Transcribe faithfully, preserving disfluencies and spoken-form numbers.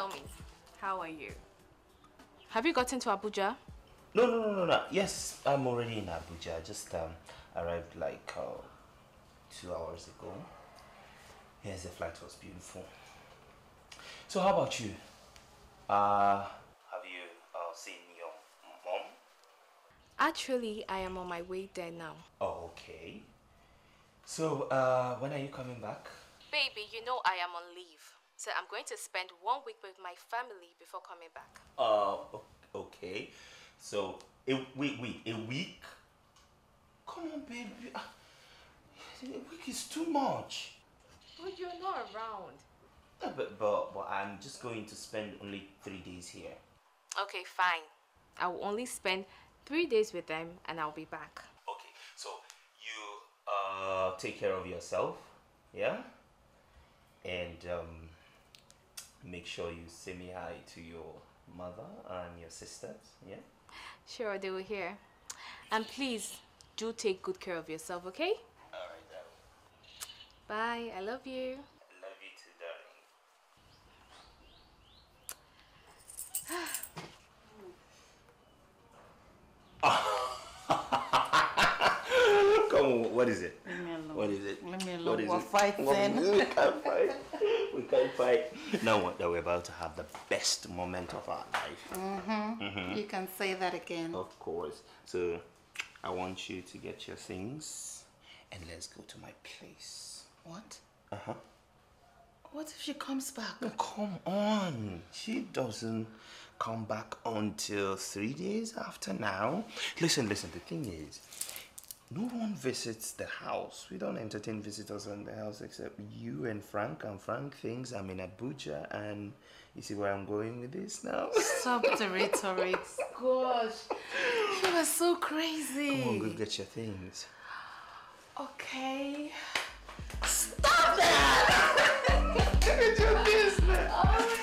tell me, how are you? Have you gotten to Abuja? No, no, no, no, no. Yes, I'm already in Abuja. I just um, arrived like uh, two hours ago. Yes, the flight was beautiful. So how about you? Uh, have you uh, seen your mom? Actually, I am on my way there now. Oh, okay. So, uh, when are you coming back? Baby, you know I am on leave. So I'm going to spend one week with my family before coming back. Uh, okay. So, a week, wait, a week? Come on, baby. A week is too much. But you're not around. No, but, but, but I'm just going to spend only three days here. Okay, fine. I will only spend three days with them and I'll be back. Okay, so you uh, take care of yourself, yeah? And um, make sure you say me hi to your mother and your sisters, yeah? Sure, they will hear. And please, do take good care of yourself, okay? Alright, darling. Bye, I love you. I love you too, darling. Come on, what is it? Leave me alone. What is it? Leave me alone. What is We're it? fighting. We can't fight. We can't fight. Now that we're about to have the best moment of our life. Mm-hmm. Mm-hmm. You can say that again. Of course. So, I want you to get your things and let's go to my place. What? Uh-huh. What if she comes back? Oh, come on. She doesn't come back until three days after now. Listen, listen, the thing is, no one visits the house. We don't entertain visitors in the house except you and Frank. And Frank thinks I'm in Abuja, and you see where I'm going with this now? Stop the rhetoric. Gosh, you are so crazy. Come on, go get your things. Okay. Stop that! Look at your business.